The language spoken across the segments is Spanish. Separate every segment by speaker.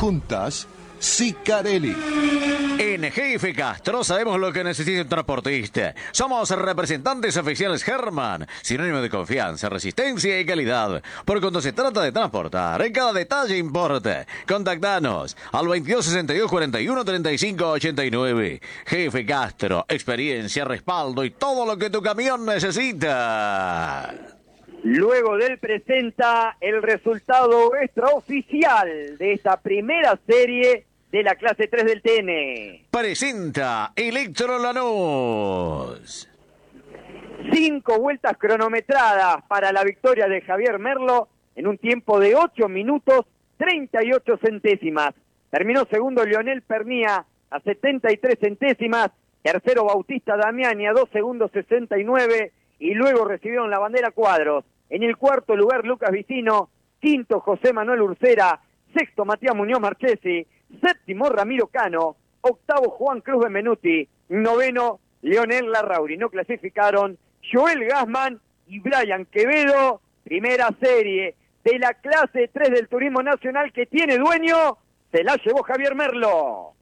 Speaker 1: Juntas, Sicarelli.
Speaker 2: En GF Castro sabemos lo que necesita un transportista. Somos representantes oficiales Herman, sinónimo de confianza, resistencia y calidad. Por cuando se trata de transportar, en cada detalle importa. Contactanos al 22 62 41 35 89. GF Castro, experiencia, respaldo y todo lo que tu camión necesita.
Speaker 3: Luego del presenta el resultado extraoficial de esta primera serie de la clase 3 del TN.
Speaker 2: Presenta Electro Lanús.
Speaker 3: 5 vueltas cronometradas para la victoria de Javier Merlo en un tiempo de 8 minutos 38 centésimas. Terminó segundo Leonel Pernía a 73 centésimas, tercero Bautista Damiani a 2 segundos 69 y luego recibieron la bandera Cuadros. En el cuarto lugar Lucas Vicino, quinto José Manuel Urcera, sexto Matías Muñoz Marchesi, séptimo Ramiro Cano, octavo Juan Cruz Benvenuti, noveno Leonel Larrauri. No clasificaron Joel Gassman y Brian Quevedo. Primera serie de la clase 3 del Turismo Nacional que tiene dueño, se la llevó Javier Merlo.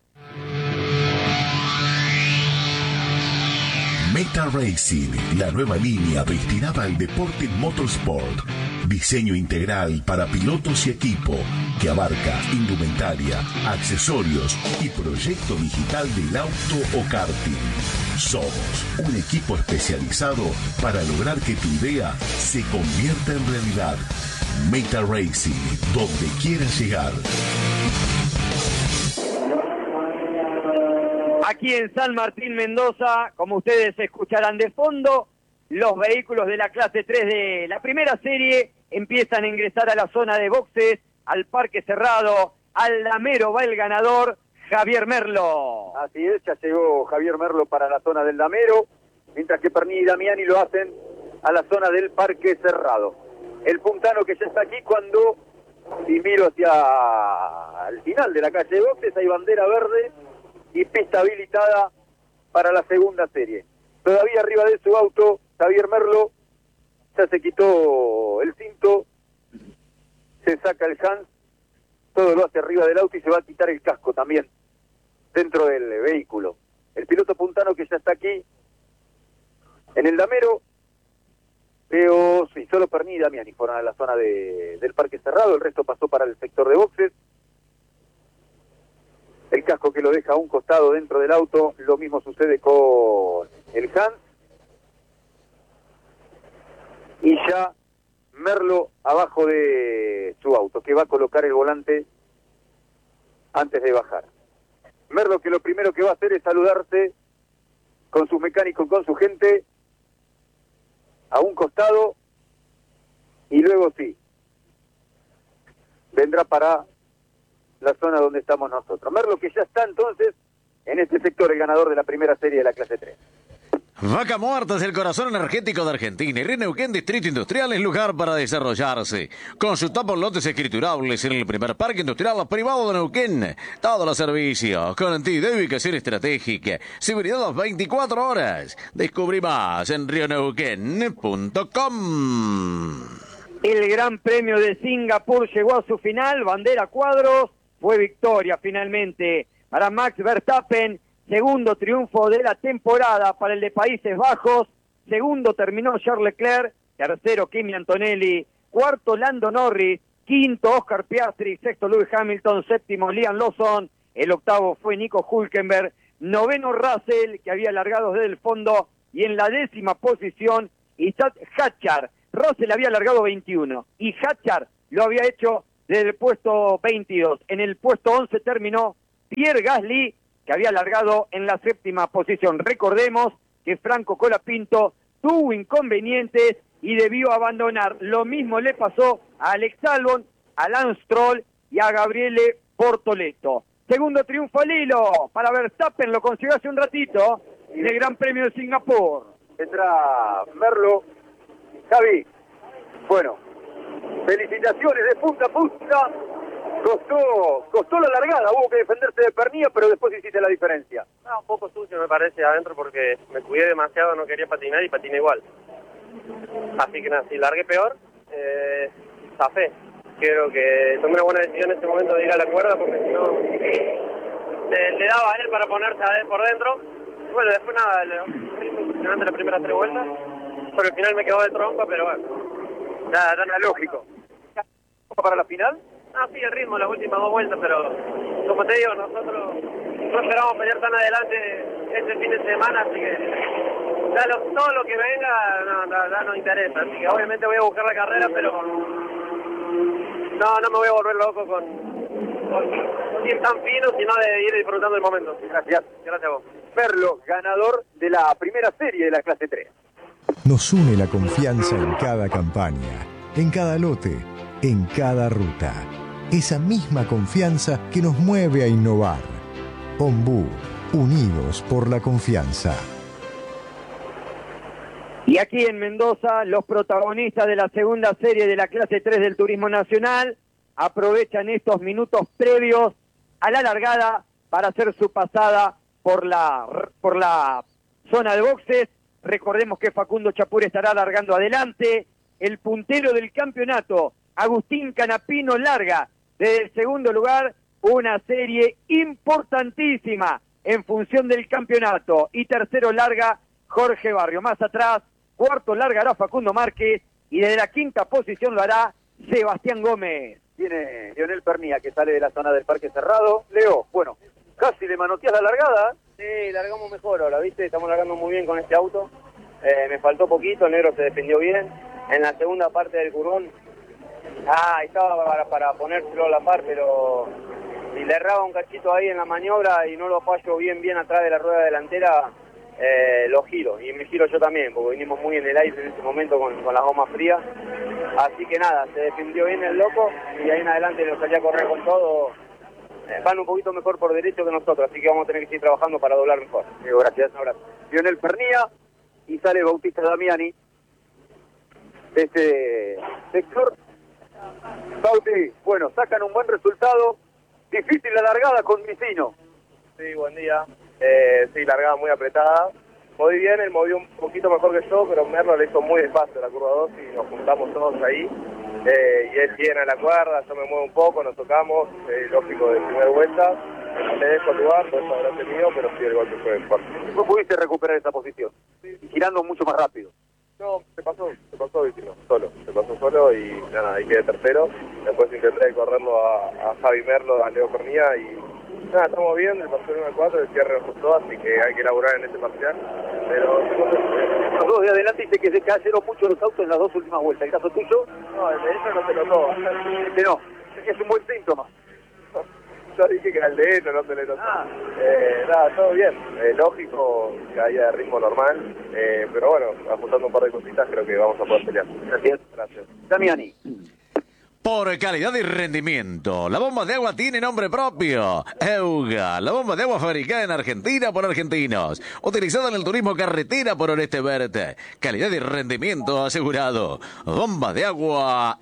Speaker 4: Meta Racing, la nueva línea destinada al deporte motorsport. Diseño integral para pilotos y equipo que abarca indumentaria, accesorios y proyecto digital del auto o karting. Somos un equipo especializado para lograr que tu idea se convierta en realidad. Meta Racing, donde quieras llegar.
Speaker 3: Aquí en San Martín, Mendoza, como ustedes escucharán de fondo, los vehículos de la clase 3 de la primera serie empiezan a ingresar a la zona de boxes, al parque cerrado. Al Damero va el ganador, Javier Merlo.
Speaker 5: Así es, ya llegó Javier Merlo para la zona del Damero, mientras que Pernía y Damiani lo hacen a la zona del parque cerrado. El puntano que ya está aquí cuando, si miro hacia el final de la calle de boxes, hay bandera verde y pista habilitada para la segunda serie. Todavía arriba de su auto, Javier Merlo ya se quitó el cinto, se saca el Hans, todo lo hace arriba del auto y se va a quitar el casco también dentro del vehículo. El piloto puntano que ya está aquí en el Damero, pero sí, solo Pernía y Damiani fueron a la zona del parque cerrado, el resto pasó para el sector de boxes. El casco que lo deja a un costado dentro del auto, lo mismo sucede con el Hans. Y ya Merlo abajo de su auto, que va a colocar el volante antes de bajar. Merlo que lo primero que va a hacer es saludarse con sus mecánicos, con su gente, a un costado, y luego sí, vendrá para la zona donde estamos nosotros. Merlo que ya está entonces en este sector, el ganador de la primera serie de la clase 3.
Speaker 2: Vaca Muerta es el corazón energético de Argentina y Río Neuquén Distrito Industrial es lugar para desarrollarse. Consulta por lotes escriturables en el primer parque industrial privado de Neuquén. Todos los servicios, garantía de ubicación estratégica, seguridad las 24 horas. Descubrí más en rioneuquén.com.
Speaker 3: El Gran Premio de Singapur llegó a su final, bandera Cuadros, fue victoria finalmente para Max Verstappen. Segundo triunfo de la temporada para el de Países Bajos. Segundo terminó Charles Leclerc. Tercero Kimi Antonelli. Cuarto Lando Norris. Quinto Oscar Piastri. Sexto Lewis Hamilton. Séptimo Liam Lawson. El octavo fue Nico Hülkenberg. Noveno Russell, que había largado desde el fondo. Y en la 10ª posición Isaac Hadjar. Russell había largado 21. Y Hadjar lo había hecho desde el puesto 22. En el puesto 11 terminó Pierre Gasly, que había largado en la 7ª posición. Recordemos que Franco Colapinto tuvo inconvenientes y debió abandonar. Lo mismo le pasó a Alex Albon, a Lance Stroll y a Gabriele Bortoleto. Segundo triunfo al hilo para Verstappen, lo consiguió hace un ratito en el Gran Premio de Singapur.
Speaker 5: Entra Merlo. Javi, bueno, felicitaciones de punta a punta. Costó la largada, hubo que defenderse de Pernía, pero después hiciste la diferencia.
Speaker 6: Un poco sucio me parece adentro porque me cuidé demasiado, no quería patinar y patiné igual. Así que nada, si largué peor, zafé. Creo que tomé una buena decisión en este momento de ir a la cuerda, porque si no, le daba a él para ponerse a él por dentro. Bueno, después nada, fue impresionante las primeras 3 vueltas. Por el final me quedó de trompa, pero bueno, nada lógico.
Speaker 5: ¿Para la final?
Speaker 6: Ah, sí, el ritmo, las últimas 2 vueltas, pero como te digo, nosotros no esperamos pelear tan adelante este fin de semana, así que todo lo que venga no nos interesa. Así que obviamente voy a buscar la carrera, pero no me voy a volver loco con ir tan fino, sino de ir disfrutando el momento.
Speaker 5: Gracias.
Speaker 6: Gracias a vos.
Speaker 5: Merlo, ganador de la primera serie de la clase 3.
Speaker 7: Nos une la confianza en cada campaña, en cada lote, en cada ruta. Esa misma confianza que nos mueve a innovar. Ombú, unidos por la confianza.
Speaker 3: Y aquí en Mendoza, los protagonistas de la segunda serie de la clase 3 del Turismo Nacional aprovechan estos minutos previos a la largada para hacer su pasada por la zona de boxes. Recordemos que Facundo Chapur estará largando adelante. El puntero del campeonato, Agustín Canapino, larga desde el segundo lugar, una serie importantísima en función del campeonato. Y tercero larga Jorge Barrio. Más atrás, cuarto largará Facundo Márquez y desde la quinta posición lo hará Sebastián Gómez.
Speaker 5: Tiene Leonel Pernía, que sale de la zona del Parque Cerrado. Leo, bueno, casi le manoteas la largada.
Speaker 6: Sí, largamos mejor ahora, ¿viste? Estamos largando muy bien con este auto. Me faltó poquito, el negro se defendió bien. En la segunda parte del curvón, estaba para ponérselo a la par, pero si le erraba un cachito ahí en la maniobra y no lo apoyo bien atrás de la rueda delantera, lo giro. Y me giro yo también, porque vinimos muy en el aire en ese momento con las gomas frías. Así que nada, se defendió bien el loco y ahí en adelante lo salía a correr con todo. Van un poquito mejor por derecho que nosotros, así que vamos a tener que seguir trabajando para doblar mejor.
Speaker 5: Gracias, un abrazo. Leonel Pernía y sale Bautista Damiani de este sector. Bauti, bueno, sacan un buen resultado. Difícil la largada con Micino.
Speaker 6: Sí, buen día. Sí, largada muy apretada. Muy bien, él movió un poquito mejor que yo, pero Merlo le hizo muy despacio la curva 2 y nos juntamos todos ahí. Y él viene a la cuerda, yo me muevo un poco, nos tocamos, lógico de primera vuelta. Le dejo lugar, por eso habrá tenido, pero sí el golpe fue fuerte.
Speaker 5: ¿Cómo pudiste recuperar esa posición? Girando mucho más rápido.
Speaker 6: No, se pasó Vicino, se pasó solo y nada, ahí quedé tercero. Después intenté correrlo a Javi Merlo, a Leo Pernía y nada, estamos bien, el parcial 1 al 4, el cierre nos gustó, así que hay que elaborar en ese parcial. Pero
Speaker 5: los dos de adelante dice que se cayeron mucho los autos en las 2 últimas vueltas. ¿El caso tuyo?
Speaker 6: No, el de ellos no se notó.
Speaker 5: No, es un buen síntoma.
Speaker 6: Yo dije que era el de ellos, no se le notó. Nada, todo bien. Lógico que haya ritmo normal, pero bueno, ajustando un par de cositas creo que vamos a poder pelear.
Speaker 5: Gracias. Damiani.
Speaker 2: Por calidad y rendimiento, la bomba de agua tiene nombre propio. Euga, la bomba de agua fabricada en Argentina por argentinos. Utilizada en el turismo carretera por Oreste Verde. Calidad y rendimiento asegurado. Bomba de agua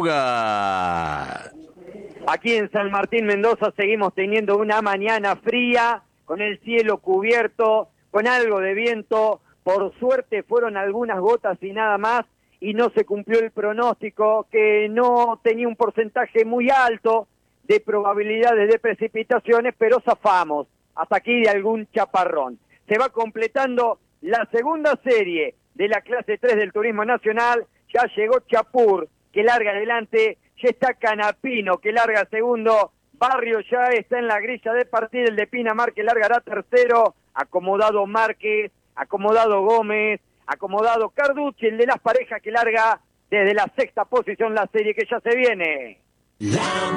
Speaker 2: Euga.
Speaker 3: Aquí en San Martín, Mendoza, seguimos teniendo una mañana fría, con el cielo cubierto, con algo de viento. Por suerte fueron algunas gotas y nada más, y no se cumplió el pronóstico, que no tenía un porcentaje muy alto de probabilidades de precipitaciones, pero zafamos hasta aquí de algún chaparrón. Se va completando la segunda serie de la clase 3 del Turismo Nacional. Ya llegó Chapur, que larga adelante. Ya está Canapino, que larga segundo. Barrio ya está en la grilla de partida. El de Pinamar, que largará tercero. Acomodado Márquez, acomodado Gómez, acomodado Carducci, el de las parejas, que larga desde la sexta posición la serie que ya se viene.